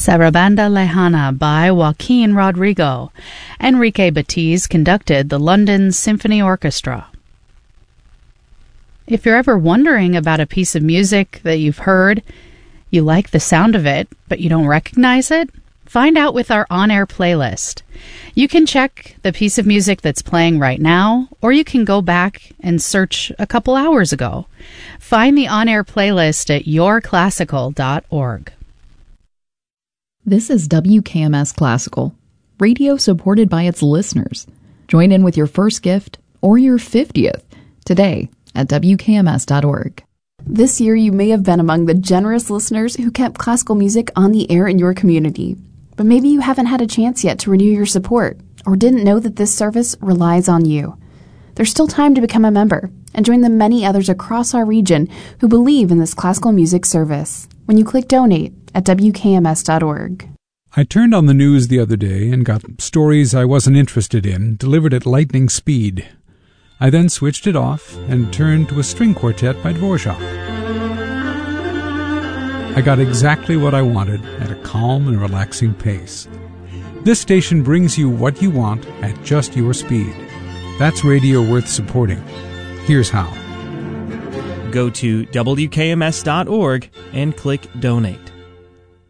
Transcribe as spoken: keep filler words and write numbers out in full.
Sarabanda Lejana by Joaquin Rodrigo. Enrique Batiz conducted the London Symphony Orchestra. If you're ever wondering about a piece of music that you've heard, you like the sound of it, but you don't recognize it, find out with our on-air playlist. You can check the piece of music that's playing right now, or you can go back and search a couple hours ago. Find the on-air playlist at your classical dot org. This is W K M S Classical, radio supported by its listeners. Join in with your first gift or your fiftieth today at W K M S dot org. This year, you may have been among the generous listeners who kept classical music on the air in your community. But maybe you haven't had a chance yet to renew your support or didn't know that this service relies on you. There's still time to become a member and join the many others across our region who believe in this classical music service when you click Donate at W K M S dot org. I turned on the news the other day and got stories I wasn't interested in delivered at lightning speed. I then switched it off and turned to a string quartet by Dvorak. I got exactly what I wanted at a calm and relaxing pace. This station brings you what you want at just your speed. That's radio worth supporting. Here's how. Go to W K M S dot org and click Donate.